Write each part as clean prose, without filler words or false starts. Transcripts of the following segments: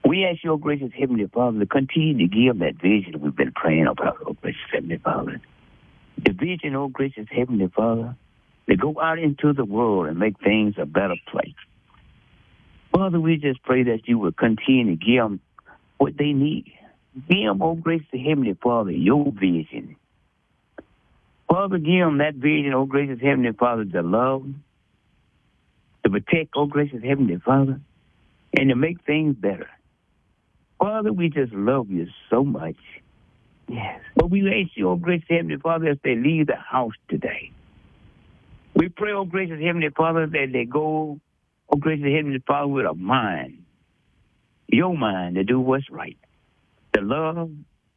We ask your gracious Heavenly Father to continue to give that vision we've been praying about, oh gracious Heavenly Father. The vision, oh gracious Heavenly Father, to go out into the world and make things a better place. Father, we just pray that you will continue to give them what they need. Give them, oh gracious Heavenly Father, your vision. Father, give them that vision, oh gracious Heavenly Father, to love, to protect, oh gracious Heavenly Father, and to make things better. Father, we just love you so much. Yes. But we ask you, oh gracious Heavenly Father, as they leave the house today. We pray, oh gracious Heavenly Father, that they go, oh gracious Heavenly Father, with a mind, your mind, to do what's right, to love,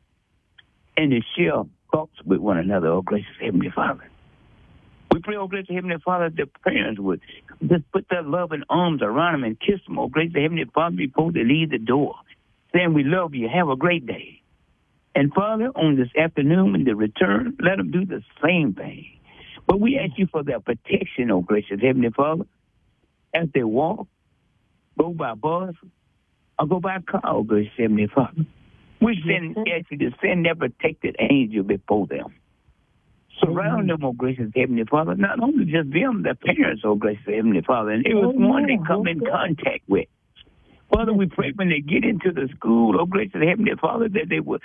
and to share thoughts with one another, oh gracious Heavenly Father. We pray, oh gracious Heavenly Father, that parents would just put their loving arms around them and kiss them, oh gracious Heavenly Father, before they leave the door, saying, we love you, have a great day. And Father, on this afternoon when they return, let them do the same thing. But we ask you for their protection, oh gracious Heavenly Father, as they walk, go by bus, or go by car, oh gracious Heavenly Father. We ask you to send their protected angel before them. Surround them, oh gracious Heavenly Father, not only just them, their parents, oh gracious Heavenly Father, and everyone they come in contact with. Father, we pray when they get into the school, oh gracious Heavenly Father, that they will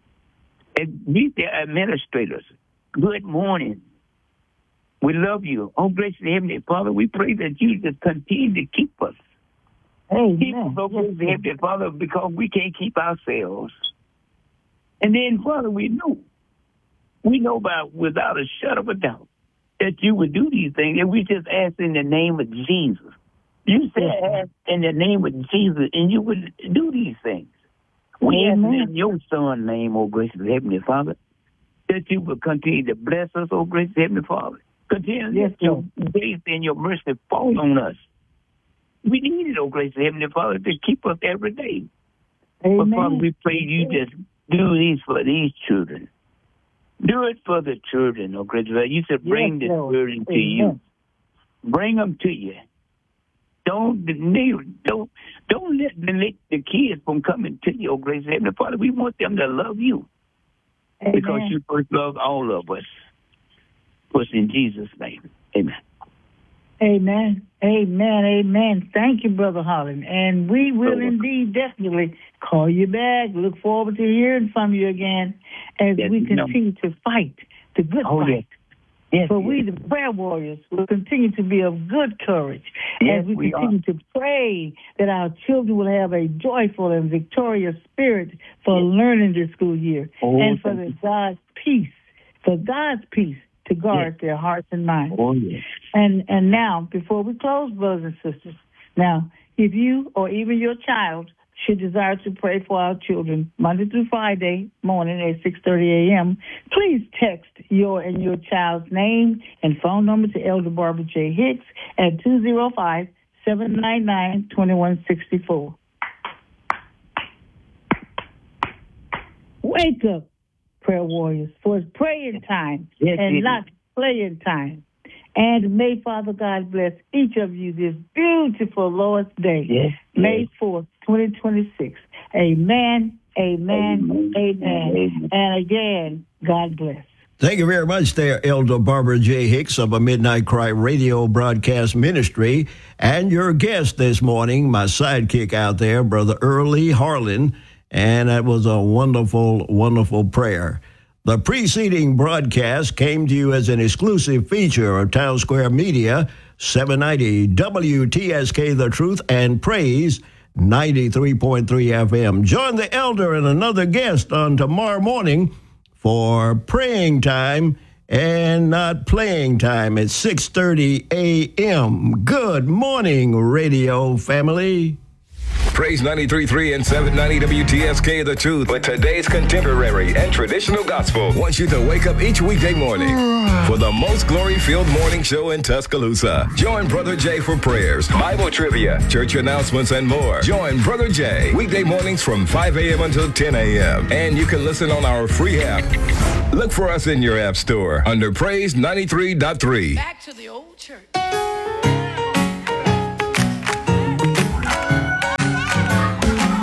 meet their administrators. Good morning. We love you. Oh gracious Heavenly Father, we pray that you just continue to keep us. Keep us, oh gracious Heavenly Father, because we can't keep ourselves. And then, Father, we know without a shadow of a doubt that you would do these things, and we just ask in the name of Jesus. You said ask in the name of Jesus, and you would do these things. We ask in your Son's name, oh gracious Heavenly Father, that you would continue to bless us, oh gracious Heavenly Father. Continue to let your grace and your mercy fall on us. We need it, oh gracious Heavenly Father, to keep us every day. But Father, we pray you just do these for these children. Do it for the children, oh gracious Father. You said bring the children to you. Bring them to you. Don't let the kids from coming to you, oh gracious Heavenly Father. We want them to love you. Because you first loved all of us. Was in Jesus' name. Amen. Amen. Amen. Amen. Thank you, Brother Holland. And we will indeed definitely call you back. Look forward to hearing from you again as we continue to fight the good fight. Yes, we, the prayer warriors, will continue to be of good courage as we continue to pray that our children will have a joyful and victorious spirit for learning this school year and for God's peace to guard their hearts and minds. And now, before we close, brothers and sisters, now, if you or even your child should desire to pray for our children Monday through Friday morning at 6:30 a.m., please text your and your child's name and phone number to Elder Barbara J. Hicks at 205-799-2164. Wake up, prayer warriors, for it's praying time and not playing time. And may Father God bless each of you this beautiful Lord's Day, May 4th, 2026. Amen, amen, amen. And again, God bless. Thank you very much there, Elder Barbara J. Hicks of a Midnight Cry radio broadcast ministry. And your guest this morning, my sidekick out there, Brother Early Harlan. And that was a wonderful, wonderful prayer. The preceding broadcast came to you as an exclusive feature of Town Square Media, 790 WTSK The Truth and Praise, 93.3 FM. Join the elder and another guest on tomorrow morning for praying time and not playing time at 6:30 a.m. Good morning, radio family. Praise 93.3 and 790 WTSK The Truth with today's contemporary and traditional gospel wants you to wake up each weekday morning for the most glory-filled morning show in Tuscaloosa. Join Brother Jay for prayers, Bible trivia, church announcements, and more. Join Brother Jay weekday mornings from 5 a.m. until 10 a.m. And you can listen on our free app. Look for us in your app store under Praise 93.3. Back to the old church.